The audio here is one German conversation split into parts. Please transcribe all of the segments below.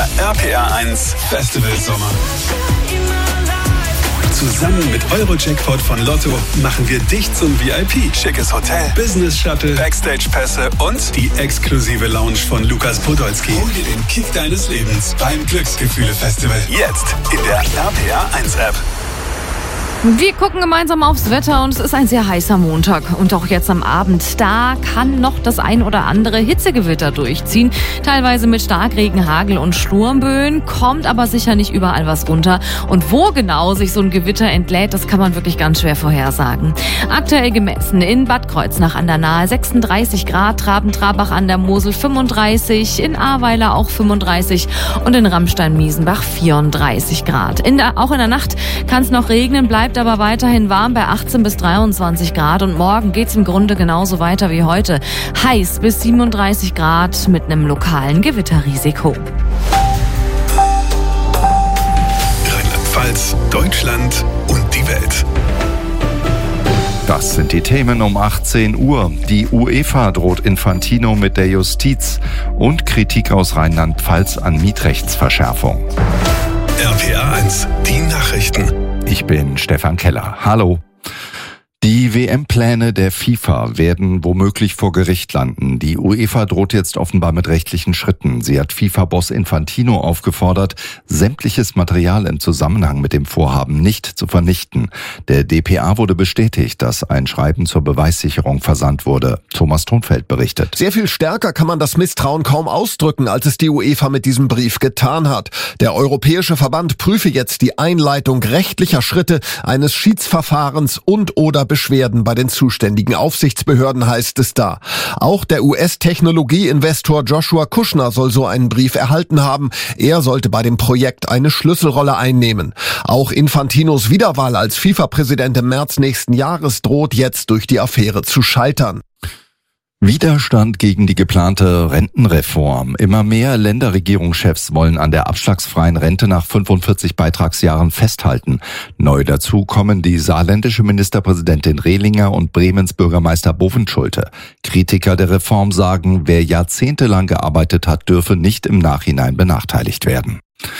der RPR 1 Festival Sommer. Zusammen mit Euro-Jackpot von Lotto machen wir dich zum VIP. Schickes Hotel, Business Shuttle, Backstage-Pässe und die exklusive Lounge von Lukas Podolski. Hol dir den Kick deines Lebens beim Glücksgefühle-Festival. Jetzt in der RPR 1 App. Wir gucken gemeinsam aufs Wetter und es ist ein sehr heißer Montag. Und auch jetzt am Abend, da kann noch das ein oder andere Hitzegewitter durchziehen. Teilweise mit Starkregen, Hagel und Sturmböen, kommt aber sicher nicht überall was runter. Und wo genau sich so ein Gewitter entlädt, das kann man wirklich ganz schwer vorhersagen. Aktuell gemessen in Bad Kreuznach an der Nahe 36 Grad, Traben-Trarbach an der Mosel 35, in Ahrweiler auch 35 und in Ramstein-Miesenbach 34 Grad. Auch in der Nacht kann es noch regnen, bleibt aber weiterhin warm bei 18 bis 23 Grad und morgen geht's im Grunde genauso weiter wie heute. Heiß bis 37 Grad mit einem lokalen Gewitterrisiko. Rheinland-Pfalz, Deutschland und die Welt. Das sind die Themen um 18 Uhr. Die UEFA droht Infantino mit der Justiz und Kritik aus Rheinland-Pfalz an Mietrechtsverschärfung. RPR 1, die Nachrichten. Ich bin Stefan Keller. Hallo. Die WM-Pläne der FIFA werden womöglich vor Gericht landen. Die UEFA droht jetzt offenbar mit rechtlichen Schritten. Sie hat FIFA-Boss Infantino aufgefordert, sämtliches Material im Zusammenhang mit dem Vorhaben nicht zu vernichten. Der dpa wurde bestätigt, dass ein Schreiben zur Beweissicherung versandt wurde. Thomas Thunfeld berichtet. Sehr viel stärker kann man das Misstrauen kaum ausdrücken, als es die UEFA mit diesem Brief getan hat. Der Europäische Verband prüfe jetzt die Einleitung rechtlicher Schritte eines Schiedsverfahrens und/oder Beschwerden bei den zuständigen Aufsichtsbehörden, heißt es da. Auch der US-Technologie-Investor Joshua Kushner soll so einen Brief erhalten haben. Er sollte bei dem Projekt eine Schlüsselrolle einnehmen. Auch Infantinos Wiederwahl als FIFA-Präsident im März nächsten Jahres droht jetzt durch die Affäre zu scheitern. Widerstand gegen die geplante Rentenreform. Immer mehr Länderregierungschefs wollen an der abschlagsfreien Rente nach 45 Beitragsjahren festhalten. Neu dazu kommen die saarländische Ministerpräsidentin Rehlinger und Bremens Bürgermeister Bovenschulte. Kritiker der Reform sagen, wer jahrzehntelang gearbeitet hat, dürfe nicht im Nachhinein benachteiligt werden.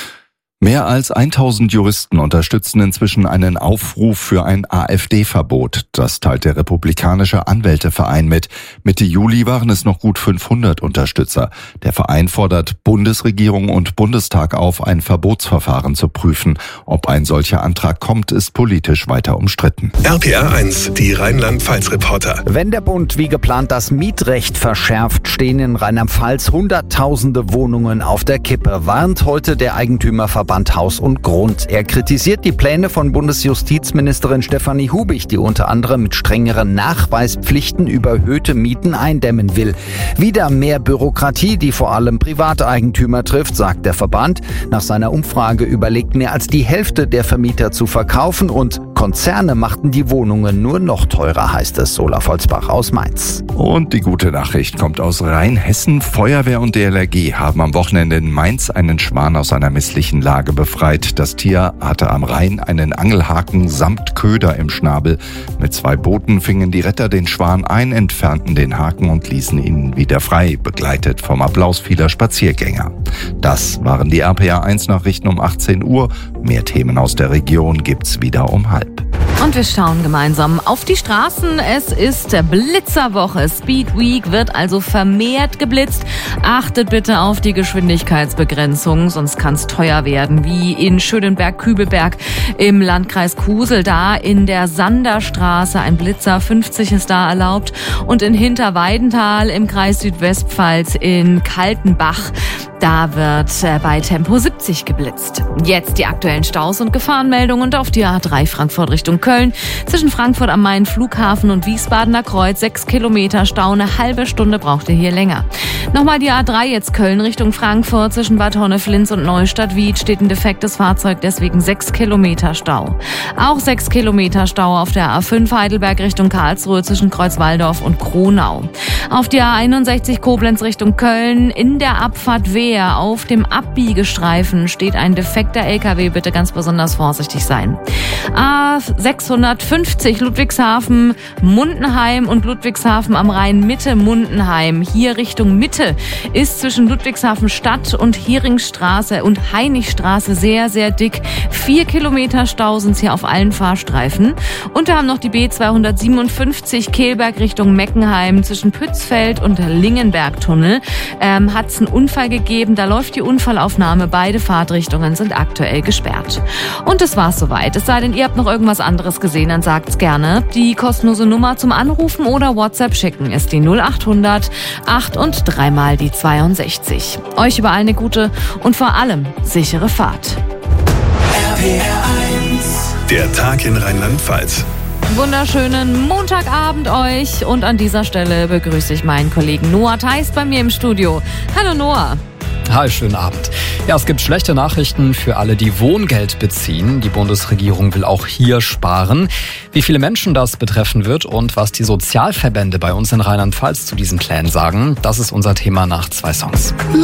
Mehr als 1000 Juristen unterstützen inzwischen einen Aufruf für ein AfD-Verbot. Das teilt der Republikanische Anwälteverein mit. Mitte Juli waren es noch gut 500 Unterstützer. Der Verein fordert Bundesregierung und Bundestag auf, ein Verbotsverfahren zu prüfen. Ob ein solcher Antrag kommt, ist politisch weiter umstritten. RPR 1, die Rheinland-Pfalz-Reporter. Wenn der Bund wie geplant das Mietrecht verschärft, stehen in Rheinland-Pfalz Hunderttausende Wohnungen auf der Kippe, warnt heute der Eigentümerverband Haus und Grund. Er kritisiert die Pläne von Bundesjustizministerin Stefanie Hubich, die unter anderem mit strengeren Nachweispflichten überhöhte Mieten eindämmen will. Wieder mehr Bürokratie, die vor allem Privateigentümer trifft, sagt der Verband. Nach seiner Umfrage überlegt mehr als die Hälfte der Vermieter zu verkaufen und Konzerne machten die Wohnungen nur noch teurer, heißt es. Sola Volzbach aus Mainz. Und die gute Nachricht kommt aus Rheinhessen. Feuerwehr und DLRG haben am Wochenende in Mainz einen Schwan aus einer misslichen Lage befreit. Das Tier hatte am Rhein einen Angelhaken samt Köder im Schnabel. Mit 2 Booten fingen die Retter den Schwan ein, entfernten den Haken und ließen ihn wieder frei, begleitet vom Applaus vieler Spaziergänger. Das waren die RPR 1 Nachrichten um 18 Uhr. Mehr Themen aus der Region gibt's wieder um 12:30. Und wir schauen gemeinsam auf die Straßen. Es ist Blitzerwoche. Speed Week wird also vermehrt geblitzt. Achtet bitte auf die Geschwindigkeitsbegrenzung, sonst kann es teuer werden. Wie in Schönenberg-Kübelberg im Landkreis Kusel. Da in der Sanderstraße ein Blitzer, 50 ist da erlaubt. Und in Hinterweidenthal im Kreis Südwestpfalz in Kaltenbach. Da wird bei Tempo 70 geblitzt. Jetzt die aktuellen Staus und Gefahrenmeldungen und auf die A3 Frankfurt Richtung Köln. Zwischen Frankfurt am Main Flughafen und Wiesbadener Kreuz 6 Kilometer Stau. Eine halbe Stunde braucht ihr hier länger. Nochmal die A3 jetzt Köln Richtung Frankfurt. Zwischen Bad Honneflins und Neustadt-Wied steht ein defektes Fahrzeug, deswegen 6 Kilometer Stau. Auch 6 Kilometer Stau auf der A5 Heidelberg Richtung Karlsruhe zwischen Kreuzwaldorf und Kronau. Auf die A61 Koblenz Richtung Köln in der Abfahrt Wehr Verkehr. Auf dem Abbiegestreifen steht ein defekter LKW. Bitte ganz besonders vorsichtig sein. A650 Ludwigshafen, Mundenheim und Ludwigshafen am Rhein Mitte Mundenheim. Hier Richtung Mitte ist zwischen Ludwigshafen Stadt und Heringstraße und Heinigstraße sehr, sehr dick. 4 Kilometer Stau sind hier auf allen Fahrstreifen. Und wir haben noch die B257 Kehlberg Richtung Meckenheim zwischen Pützfeld und Lingenbergtunnel. Hat es einen Unfall gegeben, da läuft die Unfallaufnahme. Beide Fahrtrichtungen sind aktuell gesperrt. Und das war's soweit. Es sei denn, ihr habt noch irgendwas anderes gesehen, dann sagt's gerne. Die kostenlose Nummer zum Anrufen oder WhatsApp schicken ist die 0800 8 und 3 mal die 62. Euch überall eine gute und vor allem sichere Fahrt. Der Tag in Rheinland-Pfalz. Wunderschönen Montagabend euch und an dieser Stelle begrüße ich meinen Kollegen Noah Theis bei mir im Studio. Hallo Noah. Hi, schönen Abend. Ja, es gibt schlechte Nachrichten für alle, die Wohngeld beziehen. Die Bundesregierung will auch hier sparen. Wie viele Menschen das betreffen wird und was die Sozialverbände bei uns in Rheinland-Pfalz zu diesen Plänen sagen, das ist unser Thema nach 2 Songs.